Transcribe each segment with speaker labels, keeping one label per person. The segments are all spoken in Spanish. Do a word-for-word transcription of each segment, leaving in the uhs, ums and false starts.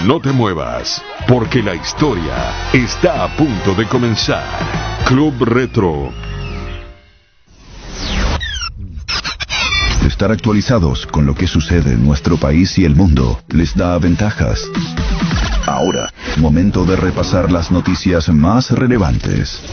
Speaker 1: No te muevas, porque la historia está a punto de comenzar. Club Retro.
Speaker 2: Estar actualizados con lo que sucede en nuestro país y el mundo les da ventajas. Ahora, momento de repasar las noticias más relevantes.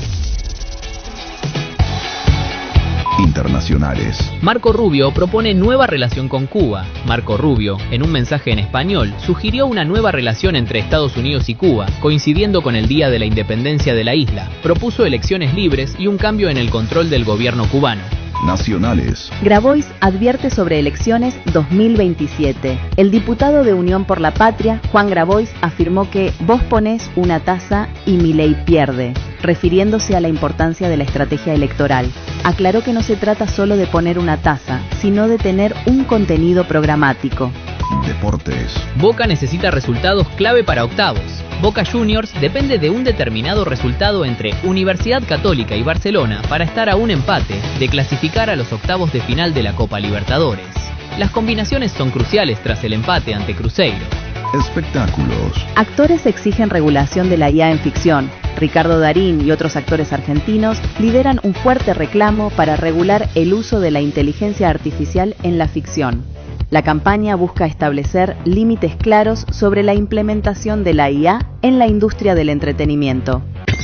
Speaker 2: Internacionales.
Speaker 3: Marco Rubio propone nueva relación con Cuba. Marco Rubio, en un mensaje en español, sugirió una nueva relación entre Estados Unidos y Cuba, coincidiendo con el Día de la Independencia de la isla. Propuso elecciones libres y un cambio en el control del gobierno cubano.
Speaker 2: Nacionales.
Speaker 4: Grabois advierte sobre elecciones dos mil veintisiete. El diputado de Unión por la Patria, Juan Grabois, afirmó que vos ponés una tasa y Milei pierde, refiriéndose a la importancia de la estrategia electoral. Aclaró que no se trata solo de poner una tasa, sino de tener un contenido programático.
Speaker 2: Deportes.
Speaker 3: Boca necesita resultados clave para octavos. Boca Juniors depende de un determinado resultado entre Universidad Católica y Barcelona para estar a un empate de clasificar a los octavos de final de la Copa Libertadores. Las combinaciones son cruciales tras el empate ante Cruzeiro.
Speaker 2: Espectáculos.
Speaker 4: Actores exigen regulación de la I A en ficción. Ricardo Darín y otros actores argentinos lideran un fuerte reclamo para regular el uso de la inteligencia artificial en la ficción. La campaña busca establecer límites claros sobre la implementación de la I A en la industria del entretenimiento.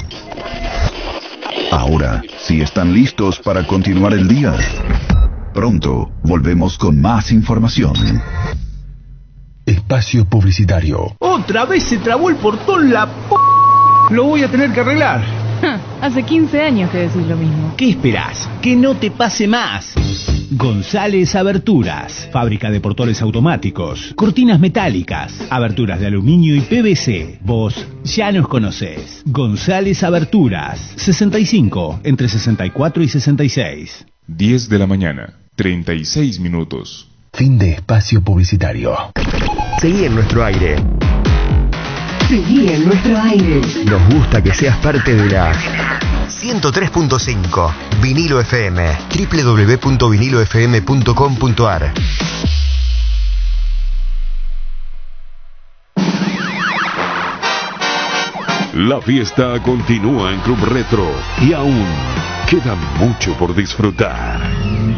Speaker 2: Ahora, si están listos para continuar el día, pronto volvemos con más información. Espacio publicitario.
Speaker 5: Otra vez se trabó el portón, la p... Lo voy a tener que arreglar.
Speaker 6: Hace quince años que decís lo mismo.
Speaker 5: ¿Qué esperás? Que no te pase más. González Aberturas, fábrica de portones automáticos, cortinas metálicas, aberturas de aluminio y P V C. Vos ya nos conocés. González Aberturas, sesenta y cinco, entre sesenta y cuatro y sesenta y seis.
Speaker 7: diez de la mañana, treinta y seis minutos.
Speaker 2: Fin de espacio publicitario.
Speaker 8: Seguí en nuestro aire.
Speaker 9: Seguí en nuestro aire.
Speaker 8: Nos gusta que seas parte de la ciento tres punto cinco Vinilo F M, doble u doble u doble u punto vinilo f m punto com punto a r.
Speaker 1: La fiesta continúa en Club Retro y aún queda mucho por disfrutar.